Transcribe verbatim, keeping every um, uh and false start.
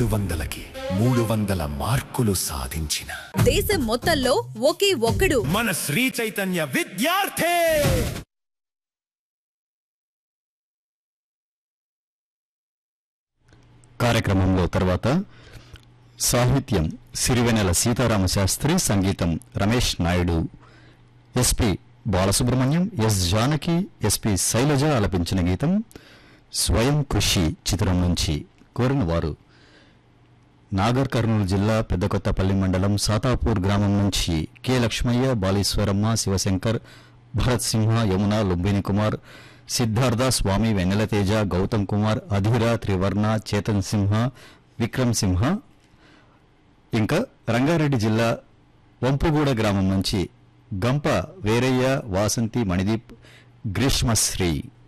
మూడు వందలకి మూడు వందల మార్కులు సాధించిన దేశం మొత్తంలో ఒకే ఒక్కడు మన శ్రీ చైతన్య విద్యార్థి. కార్యక్రమంలో తర్వాత సాహిత్యం సిరివెనెల సీతారామ శాస్త్రి, సంగీతం Ramesh Naidu, SP Balasubrahmanyam, yes Janaki, SP Shailaja ఆలపించిన గీతం స్వయం కృషి చిత్రం నుంచి. కోరిన వారు నాగర్ కర్నూలు జిల్లా పెద్దకొత్తపల్లి మండలం సాతాపూర్ గ్రామం నుంచి కె లక్ష్మయ్య, బాలీశ్వరమ్మ, శివశంకర్, భరత్ సింహ, యమున, లుంబిని కుమార్, సిద్ధార్థ, స్వామి, వెన్నెలతేజ, గౌతమ్ కుమార్, అధీర, త్రివర్ణ, చేతన్ సింహ, విక్రమ్ సింహ. ఇంకా రంగారెడ్డి జిల్లా వంపుగూడ గ్రామం నుంచి గంప వీరయ్య, వాసంతి, మణిదీప్, గ్రీష్మశ్రీ.